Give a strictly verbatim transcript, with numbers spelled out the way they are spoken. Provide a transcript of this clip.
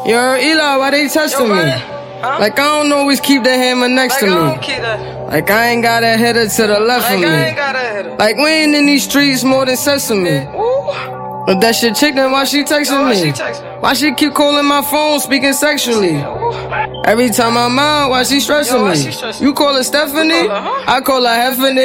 Yo, Eli, why they testing me? Huh? Like, I don't always keep the hammer next Like, to I me. don't keep that. Like, I ain't got a hitter to the left Like, of me. I ain't got a hitter. Like, we ain't in these streets more than sesame. Ooh. But that shit chick, then why she texting Yo, why me? she texting? Why she keep calling my phone, speaking sexually? Every time I'm out, why she stressing Yo, why me? she stressing? You call her Stephanie? You call her, huh? I call her Heffany.